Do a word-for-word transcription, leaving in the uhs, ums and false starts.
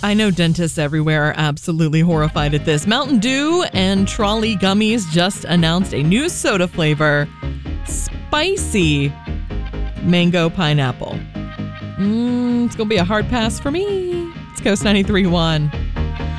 I know dentists everywhere are absolutely horrified at this. Mountain Dew and Trolley Gummies just announced a new soda flavor, spicy mango pineapple. Mm, it's going to be a hard pass for me. It's Coast ninety-three point one.